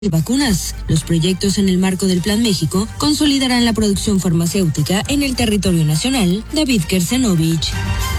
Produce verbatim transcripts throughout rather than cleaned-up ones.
y vacunas. Los proyectos en el marco del Plan México consolidarán la producción farmacéutica en el territorio nacional. David Kersenovich.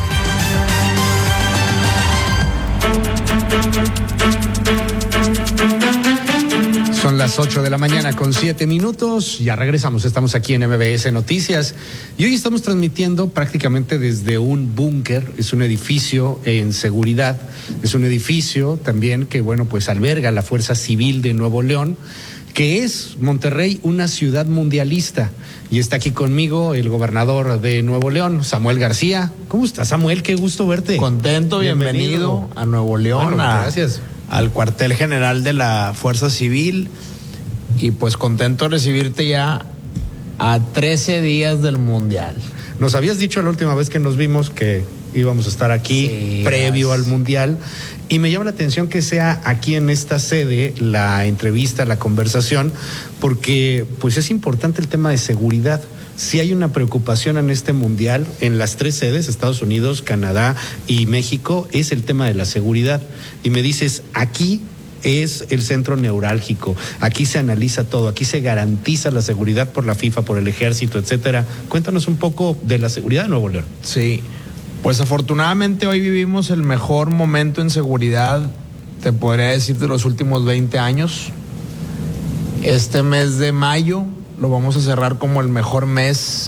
Son las ocho de la mañana con siete minutos. Ya regresamos, estamos aquí en M B S Noticias y hoy estamos transmitiendo prácticamente desde un búnker. Es un edificio en seguridad, es un edificio también que, bueno, pues alberga la Fuerza Civil de Nuevo León, que es Monterrey una ciudad mundialista. Y está aquí conmigo el gobernador de Nuevo León, Samuel García. ¿Cómo estás, Samuel? Qué gusto verte. Contento, bienvenido, bienvenido a Nuevo León. Bueno, a, gracias. Al cuartel general de la Fuerza Civil. Y pues contento de recibirte ya a trece días del Mundial. Nos habías dicho la última vez que nos vimos que íbamos a estar aquí sí, previo gracias. al Mundial. Y me llama la atención que sea aquí en esta sede la entrevista, la conversación, porque pues es importante el tema de seguridad. Si hay una preocupación en este Mundial, en las tres sedes, Estados Unidos, Canadá y México, es el tema de la seguridad. Y me dices, aquí es el centro neurálgico, aquí se analiza todo, aquí se garantiza la seguridad por la FIFA, por el ejército, etcétera. Cuéntanos un poco de la seguridad de Nuevo León. Sí, pues afortunadamente hoy vivimos el mejor momento en seguridad, te podría decir, de los últimos veinte años. Este mes de mayo lo vamos a cerrar como el mejor mes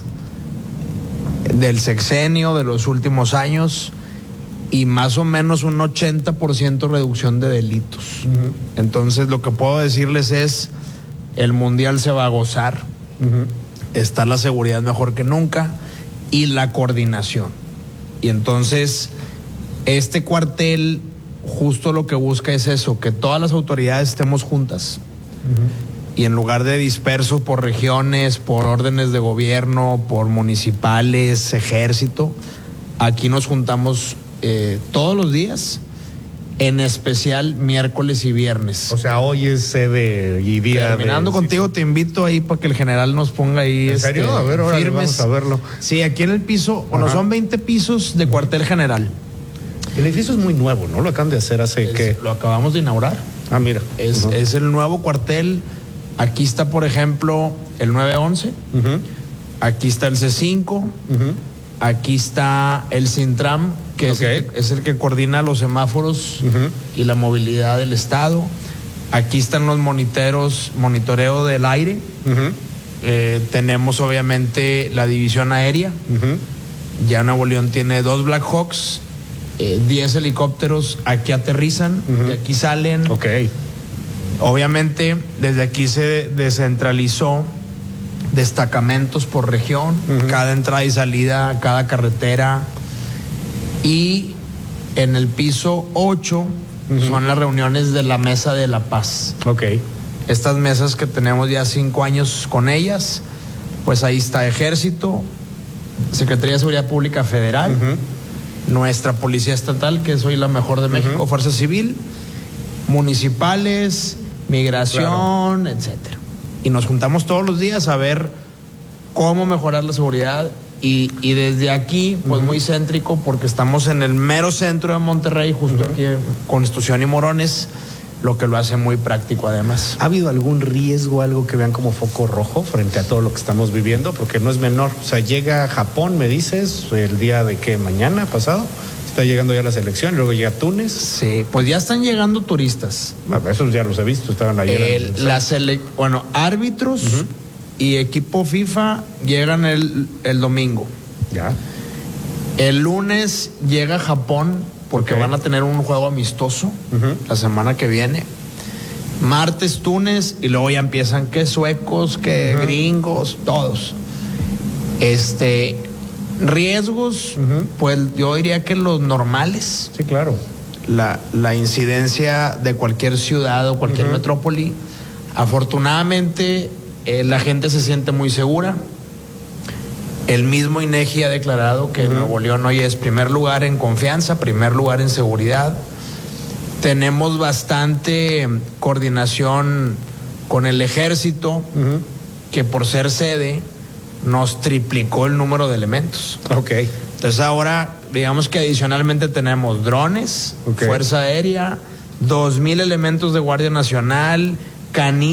del sexenio, de los últimos años, y más o menos un ochenta por ciento reducción de delitos. Uh-huh. Entonces lo que puedo decirles es, el Mundial se va a gozar, uh-huh. está la seguridad mejor que nunca y la coordinación. Y entonces este cuartel justo lo que busca es eso, que todas las autoridades estemos juntas. Uh-huh. Y en lugar de dispersos por regiones, por órdenes de gobierno, por municipales, ejército, aquí nos juntamos eh, todos los días, en especial miércoles y viernes. O sea, hoy es sede y día. Terminando de... contigo, te invito ahí para que el general nos ponga ahí. ¿En serio? Este, a ver, ahora vamos a verlo. Sí, aquí en el piso, bueno, son veinte pisos de cuartel general. El edificio es muy nuevo, ¿no? Lo acaban de hacer hace que... Lo acabamos de inaugurar. Ah, mira. Es, uh-huh. es el nuevo cuartel. Aquí está, por ejemplo, el nueve once, uh-huh. aquí está el C cinco, uh-huh. aquí está el Sintram, que okay. es, el, es el que coordina los semáforos uh-huh. y la movilidad del estado. Aquí están los moniteros, monitoreo del aire. Uh-huh. Eh, tenemos obviamente la división aérea. Uh-huh. Ya Nuevo León tiene dos Black Hawks, eh, diez helicópteros, aquí aterrizan, uh-huh. y aquí salen. Okay. Obviamente, desde aquí se descentralizó destacamentos por región, uh-huh. cada entrada y salida, cada carretera. Y en el piso ocho uh-huh. son las reuniones de la Mesa de la Paz. Ok. Estas mesas que tenemos ya cinco años con ellas, pues ahí está Ejército, Secretaría de Seguridad Pública Federal, uh-huh. nuestra Policía Estatal, que es hoy la mejor de México, uh-huh. Fuerza Civil, municipales, migración, claro. etcétera. Y nos juntamos todos los días a ver cómo mejorar la seguridad y, y desde aquí, pues uh-huh. muy céntrico, porque estamos en el mero centro de Monterrey, justo uh-huh. aquí en Constitución y Morones, lo que lo hace muy práctico además. ¿Ha habido algún riesgo, algo que vean como foco rojo frente a todo lo que estamos viviendo? Porque no es menor. O sea, llega a Japón, me dices, el día de qué, mañana pasado. Está llegando ya la selección, luego llega Túnez. Sí, pues ya están llegando turistas. Bueno, esos ya los he visto, estaban ayer. El, la sele- bueno, árbitros uh-huh. y equipo FIFA llegan el, el domingo. Ya. El lunes llega Japón porque okay. van a tener un juego amistoso uh-huh. la semana que viene. Martes Túnez y luego ya empiezan que suecos, que uh-huh. gringos, todos. Este... Riesgos, uh-huh. pues yo diría que los normales. Sí, claro. La, la incidencia de cualquier ciudad o cualquier uh-huh. metrópoli. Afortunadamente, eh, la gente se siente muy segura. El mismo INEGI ha declarado que uh-huh. Nuevo León hoy es primer lugar en confianza, primer lugar en seguridad. Tenemos bastante coordinación con el ejército, uh-huh. que por ser sede nos triplicó el número de elementos. Ok. Entonces ahora, digamos que adicionalmente tenemos drones, okay. Fuerza Aérea, dos mil elementos de Guardia Nacional, Cani